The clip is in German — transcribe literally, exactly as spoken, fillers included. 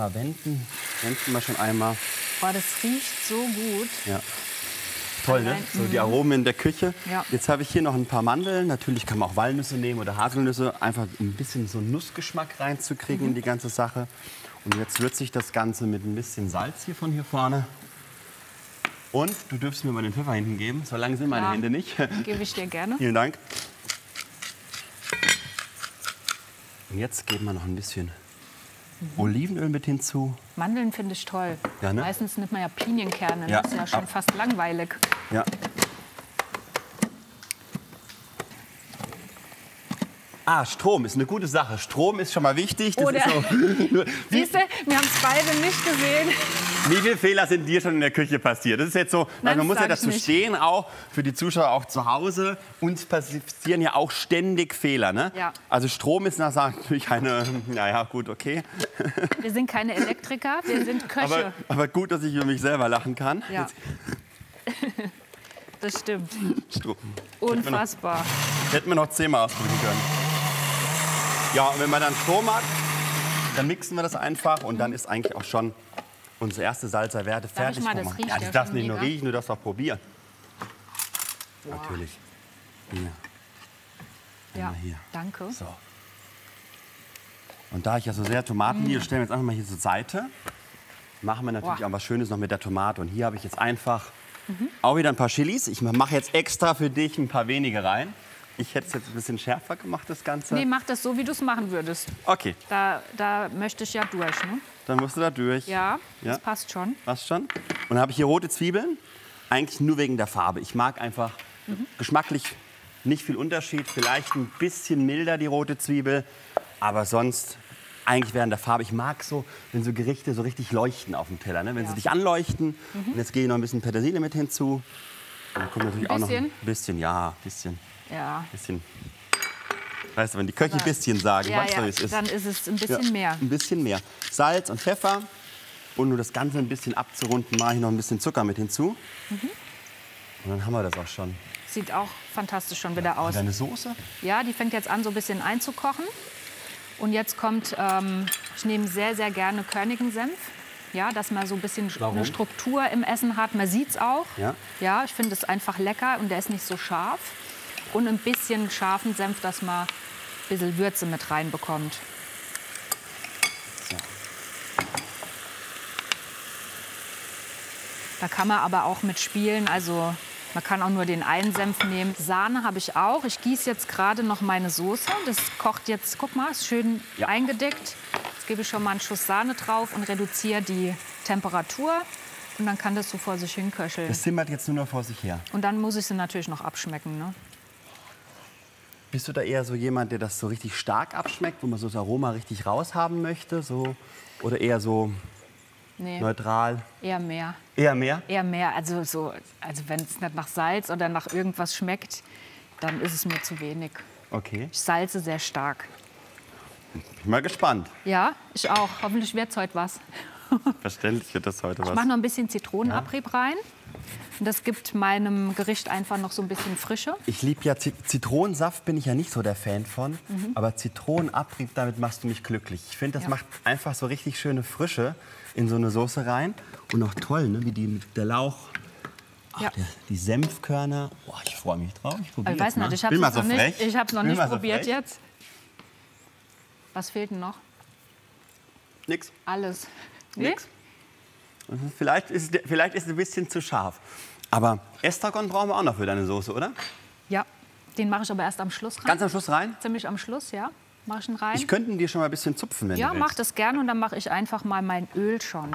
Wenden, wenden wir schon einmal. Boah, das riecht so gut. Ja. Toll, ne? So die Aromen in der Küche. Ja. Jetzt habe ich hier noch ein paar Mandeln. Natürlich kann man auch Walnüsse nehmen oder Haselnüsse. Einfach ein bisschen so Nussgeschmack reinzukriegen in die ganze Sache. Und jetzt würze ich das Ganze mit ein bisschen Salz hier von hier vorne. Und du dürfst mir mal den Pfeffer hinten geben. So lange sind meine Ja. Hände nicht. Gebe ich dir gerne. Vielen Dank. Und jetzt geben wir noch ein bisschen Olivenöl mit hinzu. Mandeln finde ich toll. Ja, ne? Meistens nimmt man ja Pinienkerne. Ja. Das ist ja schon Ab. fast langweilig. Ja. Ah, Strom ist eine gute Sache. Strom ist schon mal wichtig. Das Oh, ist der- so. Wie, Siehst du, wir haben es beide nicht gesehen. wie viele Fehler sind dir schon in der Küche passiert? Das ist jetzt so, Nein, also man muss das ja sag ich dazu nicht. stehen, auch für die Zuschauer auch zu Hause. Uns passieren ja auch ständig Fehler. Ne? Ja. Also Strom ist nach natürlich eine, naja, gut, okay. Wir sind keine Elektriker, wir sind Köche. Aber, aber gut, dass ich über mich selber lachen kann. Ja. Das stimmt. Strom. Unfassbar. Hätten wir noch zehnmal ausprobieren können. Ja, und wenn man dann Strom hat, dann mixen wir das einfach und dann ist eigentlich auch schon unsere erste Salsa Verde ich fertig. mal, das Guck riecht ja, ja das darfst schon nicht nur mega. riechen, du darfst auch probieren. Natürlich. Hier. Ja, Einmal hier. danke. So. Und da ich ja so sehr Tomaten liebe, stellen wir jetzt einfach mal hier zur Seite. Machen wir natürlich Boah. auch was Schönes noch mit der Tomate. Und hier habe ich jetzt einfach auch wieder ein paar Chilis. Ich mache jetzt extra für dich ein paar wenige rein. Ich hätte es jetzt ein bisschen schärfer gemacht, das Ganze. Nee, mach das so, wie du es machen würdest. Okay, Da, da möchte ich ja durch, ne? dann musst du da durch. Ja, Ja. das passt schon. Passt schon. Und dann habe ich hier rote Zwiebeln. Eigentlich nur wegen der Farbe. Ich mag einfach geschmacklich nicht viel Unterschied. Vielleicht ein bisschen milder die rote Zwiebel. Aber sonst eigentlich während der Farbe. Ich mag so, wenn so Gerichte so richtig leuchten auf dem Teller. Ne? Wenn sie dich anleuchten. Und jetzt gehe ich noch ein bisschen Petersilie mit hinzu. Und dann kommt natürlich Ein auch noch ein bisschen? bisschen. Ja, ein bisschen. Ja. bisschen. Weißt du, wenn die Köche ein bisschen sagen, Ja, weißt du, ja, wie es ist. dann ist es ein Ja, bisschen mehr. Ein bisschen mehr. Salz und Pfeffer. Und nur das Ganze ein bisschen abzurunden, mache ich noch ein bisschen Zucker mit hinzu. Mhm. Und dann haben wir das auch schon. Sieht auch fantastisch schon wieder aus. Und deine Soße? Ja, die fängt jetzt an, so ein bisschen einzukochen. Und jetzt kommt, ähm, ich nehme sehr, sehr gerne körnigen Senf. Ja, dass man so ein bisschen Warum? eine Struktur im Essen hat. Man sieht es auch. Ja. Ja, ich finde es einfach lecker und der ist nicht so scharf. Und ein bisschen scharfen Senf, dass man ein bisschen Würze mit reinbekommt. So. Da kann man aber auch mit spielen. Also man kann auch nur den einen Senf nehmen. Sahne habe ich auch. Ich gieße jetzt gerade noch meine Soße. Das kocht jetzt, guck mal, ist schön Ja. eingedeckt. Jetzt gebe ich schon mal einen Schuss Sahne drauf und reduziere die Temperatur. Und dann kann das so vor sich hin köcheln. Das simmert jetzt nur noch vor sich her. Und dann muss ich sie natürlich noch abschmecken. Ne? Bist du da eher so jemand, der das so richtig stark abschmeckt, wo man so das Aroma richtig raushaben möchte? So? Oder eher so Nee, neutral? eher mehr. Eher mehr? Eher mehr. Also, so, also wenn es nicht nach Salz oder nach irgendwas schmeckt, dann ist es mir zu wenig. Okay. Ich salze sehr stark. Bin mal gespannt. Ja, ich auch. Hoffentlich wird es heute was. Verständlich wird das heute Ich was. mache noch ein bisschen Zitronenabrieb rein. Und das gibt meinem Gericht einfach noch so ein bisschen Frische. Ich liebe ja Zit- Zitronensaft, bin ich ja nicht so der Fan von. Aber Zitronenabrieb, damit machst du mich glücklich. Ich finde, das Ja. macht einfach so richtig schöne Frische in so eine Soße rein. Und auch toll, ne? Wie die mit der Lauch, ach, Ja. der, die Senfkörner. Boah, ich freue mich drauf. Ich probiere Ich weiß nicht, ich habe Bin es mal noch so nicht, frech. ich hab's noch Bin nicht mal so probiert frech. jetzt. Was fehlt denn noch? Nix. Alles. Nee? Nix. Mhm, Vielleicht ist, es- vielleicht ist es ein bisschen zu scharf. Aber Estragon brauchen wir auch noch für deine Soße, oder? Ja, den mache ich aber erst am Schluss rein. Ganz am Schluss rein. Ziemlich am Schluss, ja. Mache ich ihn rein. Ich könnte ihn dir schon mal ein bisschen zupfen, wenn ja, du mach willst. das gerne und dann mache ich einfach mal mein Öl schon.